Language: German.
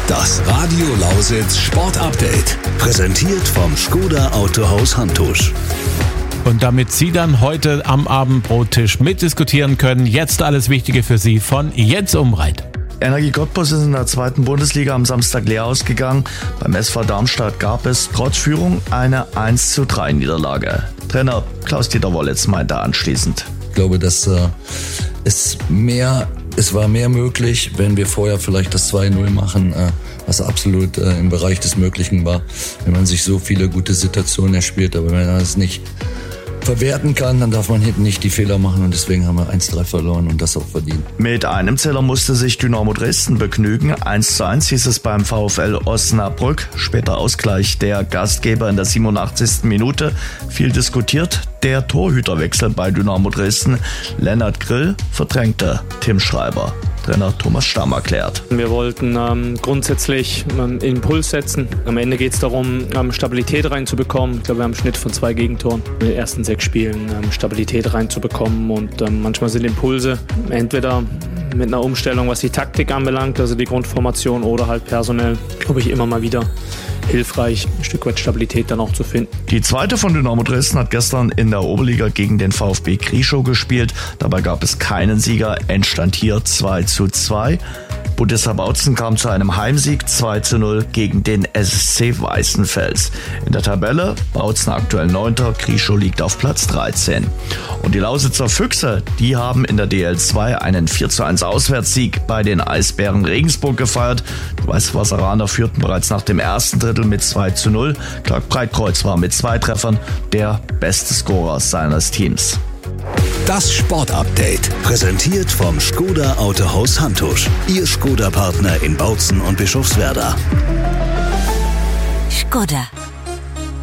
Das Radio Lausitz Sport Update. Präsentiert vom Škoda Autohaus Hantusch. Und damit Sie dann heute am Abendbrottisch mitdiskutieren können, jetzt alles Wichtige für Sie von Jens Umbreit. Energie Cottbus ist in der 2. Bundesliga am Samstag leer ausgegangen. Beim SV Darmstadt gab es trotz Führung eine 1:3 Niederlage. Trainer Klaus-Dieter Wollitz meinte anschließend: Ich glaube, dass es war mehr möglich, wenn wir vorher vielleicht das 2:0 machen, was absolut im Bereich des Möglichen war, wenn man sich so viele gute Situationen erspielt. Aber wenn man das nicht verwerten kann, dann darf man hinten nicht die Fehler machen und deswegen haben wir 1:3 verloren und das auch verdient. Mit einem Zähler musste sich Dynamo Dresden begnügen. 1:1 hieß es beim VfL Osnabrück. Später Ausgleich der Gastgeber in der 87. Minute. Viel diskutiert. Der Torhüterwechsel bei Dynamo Dresden. Lennart Grill verdrängte Tim Schreiber. Trainer Thomas Stamm erklärt: Wir wollten grundsätzlich einen Impuls setzen. Am Ende geht es darum, Stabilität reinzubekommen. Ich glaube, wir haben einen Schnitt von 2 Gegentoren in den ersten 6 Spielen, Stabilität reinzubekommen. Und manchmal sind Impulse entweder mit einer Umstellung, was die Taktik anbelangt, also die Grundformation, oder halt personell, glaube ich, immer mal wieder hilfreich, ein Stück weit Stabilität dann auch zu finden. Die zweite von Dynamo Dresden hat gestern in der Oberliga gegen den VfB Krieschow gespielt. Dabei gab es keinen Sieger. Endstand hier 2:2. Budissa Bautzen kam zu einem Heimsieg 2:0 gegen den SSC Weißenfels. In der Tabelle Bautzen aktuell 9., Krieschow liegt auf Platz 13. Und die Lausitzer Füchse, die haben in der DL2 einen 4:1 Auswärtssieg bei den Eisbären Regensburg gefeiert. Die Weißwasseraner führten bereits nach dem ersten Drittel mit 2:0. Clark Breitkreuz war mit 2 Treffern der beste Scorer seines Teams. Das Sport Update. Präsentiert vom Škoda Autohaus Hantusch. Ihr Škoda-Partner in Bautzen und Bischofswerda. Škoda.